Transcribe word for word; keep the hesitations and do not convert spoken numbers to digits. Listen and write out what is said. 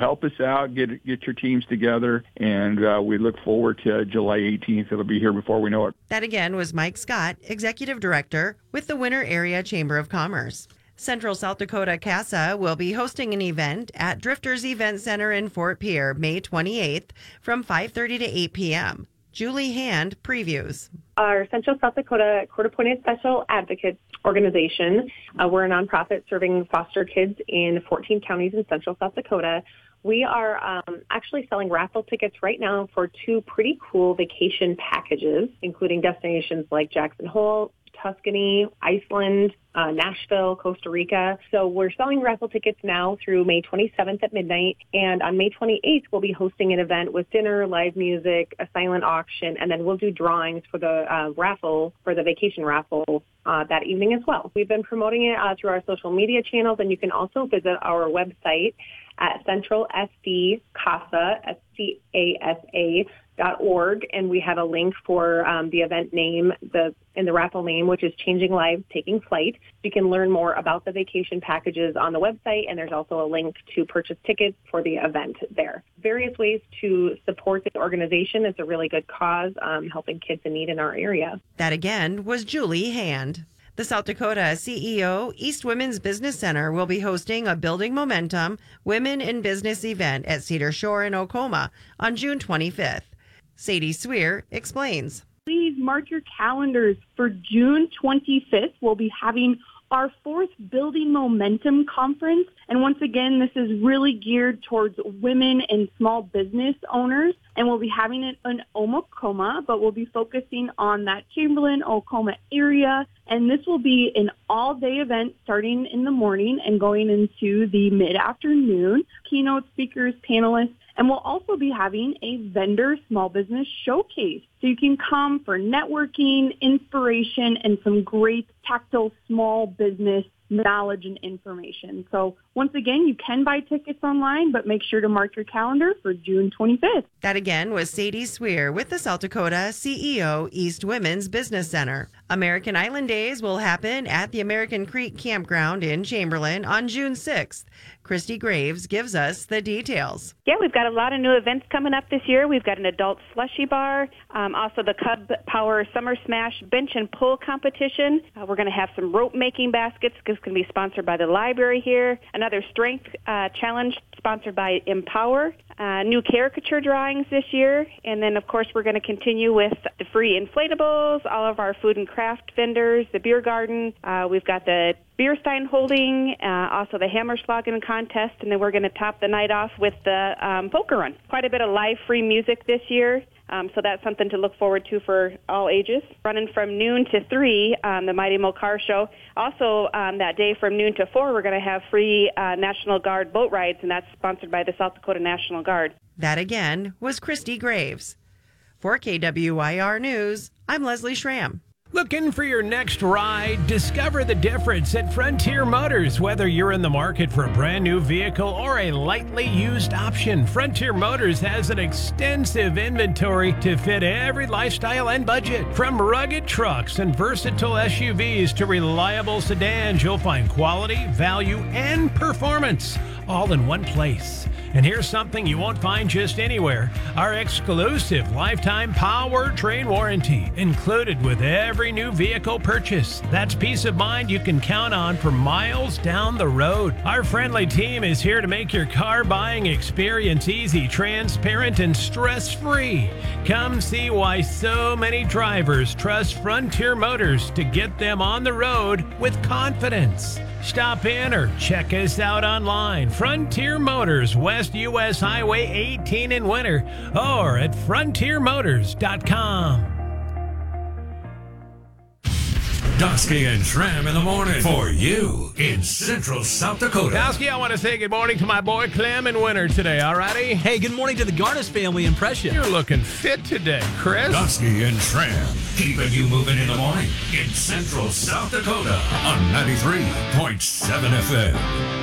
help us out, get get your teams together, and uh, we look forward to July eighteenth. It'll be here before we know it. That again was Mike Scott, Executive Director with the Winter Area Chamber of Commerce. Central South Dakota CASA will be hosting an event at Drifters Event Center in Fort Pierre, May twenty-eighth from five thirty to eight p.m. Julie Hand previews. Our Central South Dakota Court-Appointed Special Advocates organization, uh, we're a nonprofit serving foster kids in fourteen counties in Central South Dakota. We are um, actually selling raffle tickets right now for two pretty cool vacation packages, including destinations like Jackson Hole, Tuscany, Iceland, uh, Nashville, Costa Rica. So we're selling raffle tickets now through May twenty-seventh at midnight. And on May twenty-eighth, we'll be hosting an event with dinner, live music, a silent auction, and then we'll do drawings for the uh, raffle, for the vacation raffle uh, that evening as well. We've been promoting it uh, through our social media channels, and you can also visit our website at Central S D CASA, S C A S A, dot org, and we have a link for um, the event name, the in the raffle name, which is Changing Lives, Taking Flight. You can learn more about the vacation packages on the website, and there's also a link to purchase tickets for the event there. Various ways to support this organization. It's a really good cause, um, helping kids in need in our area. That again was Julie Hand. The South Dakota C E O East Women's Business Center will be hosting a Building Momentum Women in Business event at Cedar Shore in Oklahoma on June twenty-fifth. Sadie Sweer explains. Please mark your calendars for June twenty-fifth. We'll be having our fourth Building Momentum Conference. And once again, this is really geared towards women and small business owners. And we'll be having it in Omacoma, but we'll be focusing on that Chamberlain, Oklahoma area. And this will be an all-day event starting in the morning and going into the mid-afternoon. Keynote speakers, panelists, and we'll also be having a vendor small business showcase. So you can come for networking, inspiration, and some great tactile small business knowledge and information. So once again, you can buy tickets online, but make sure to mark your calendar for June twenty-fifth. That again was Sadie Sweer with the South Dakota C E O East Women's Business Center. American Island Days will happen at the American Creek Campground in Chamberlain on June sixth. Christy Graves gives us the details. Yeah, we've got a lot of new events coming up this year. We've got an adult slushy bar, um, also the Cub Power Summer Smash bench and pull competition. Uh, we're going to have some rope making baskets. It's going to be sponsored by the library here. Another strength uh, challenge sponsored by Empower. Uh, new caricature drawings this year. And then, of course, we're going to continue with the free inflatables, all of our food and craft vendors, the beer garden. Uh, we've got the beer stein holding, uh, also the Hammerschlagen contest, and then we're going to top the night off with the um, poker run. Quite a bit of live free music this year. Um, so that's something to look forward to for all ages. Running from noon to three, um, the Mighty Mo Car Show. Also, um, that day from noon to four, we're going to have free uh, National Guard boat rides, and that's sponsored by the South Dakota National Guard. That again was Christy Graves. For K W I R News, I'm Leslie Schramm. Looking for your next ride? Discover the difference at Frontier Motors. Whether you're in the market for a brand new vehicle or a lightly used option, Frontier Motors has an extensive inventory to fit every lifestyle and budget. From rugged trucks and versatile S U Vs to reliable sedans, you'll find quality, value, and performance all in one place. And here's something you won't find just anywhere. Our exclusive lifetime powertrain warranty included with every new vehicle purchase. That's peace of mind you can count on for miles down the road. Our friendly team is here to make your car buying experience easy, transparent, and stress-free. Come see why so many drivers trust Frontier Motors to get them on the road with confidence. Stop in or check us out online. Frontier Motors, West U S Highway eighteen in Winter, or at frontier motors dot com. Dusky and Schramm in the morning for you in Central South Dakota. Dusky, I want to say good morning to my boy Clem in Winter today, all righty? Hey, good morning to the Garnis family in Prussia. You're looking fit today, Chris. Dusky and Schramm, keeping you moving in the morning in Central South Dakota on ninety-three point seven F M.